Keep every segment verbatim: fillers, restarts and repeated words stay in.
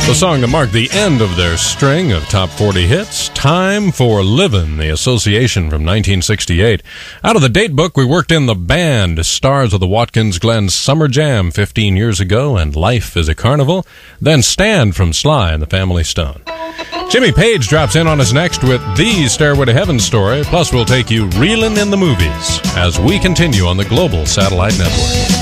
The song that marked the end of their string of top forty hits, Time for Livin', the Association from nineteen sixty-eight. Out of the date book, we worked in The Band, stars of the Watkins Glen Summer Jam fifteen years ago, and Life is a Carnival. Then Stand from Sly and the Family Stone. Jimmy Page drops in on us next with the Stairway to Heaven story, plus we'll take you reelin' in the movies as we continue on the Global Satellite Network.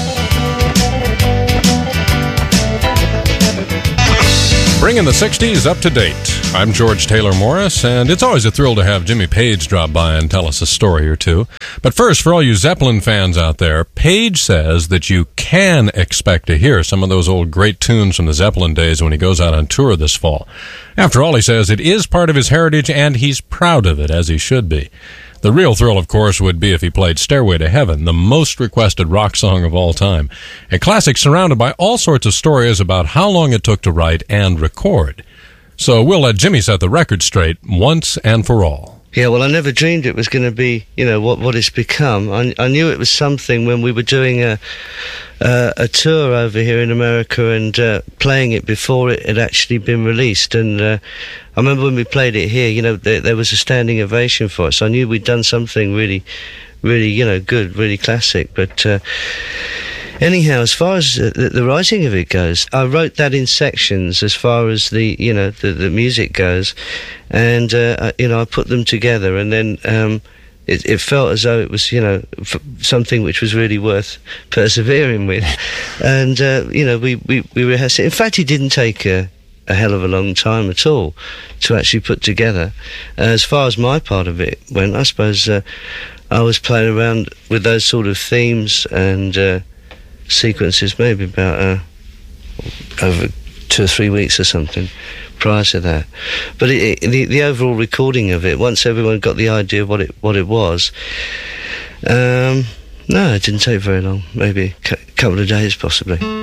Bringing the sixties up to date. I'm George Taylor Morris, and it's always a thrill to have Jimmy Page drop by and tell us a story or two. But first, for all you Zeppelin fans out there, Page says that you can expect to hear some of those old great tunes from the Zeppelin days when he goes out on tour this fall. After all, he says it is part of his heritage, and he's proud of it, as he should be. The real thrill, of course, would be if he played Stairway to Heaven, the most requested rock song of all time. A classic surrounded by all sorts of stories about how long it took to write and record. So we'll let Jimmy set the record straight once and for all. Yeah, well, I never dreamed it was going to be, you know, what, what it's become. I, I knew it was something when we were doing a, uh, a tour over here in America and uh, playing it before it had actually been released. And uh, I remember when we played it here, you know, there, there was a standing ovation for it. So I knew we'd done something really, really, you know, good, really classic. But uh, anyhow, as far as the, the writing of it goes, I wrote that in sections as far as the, you know, the, the music goes. And, uh, I, you know, I put them together, and then um, it, it felt as though it was, you know, f- something which was really worth persevering with. And, uh, you know, we, we, we rehearsed it. In fact, it didn't take a, a hell of a long time at all to actually put together. Uh, as far as my part of it went, I suppose uh, I was playing around with those sort of themes and uh, sequences maybe about uh, over two or three weeks or something prior to that. But it, it, the, the overall recording of it, once everyone got the idea of what it what it was, um, no, it didn't take very long, maybe a cu- couple of days possibly.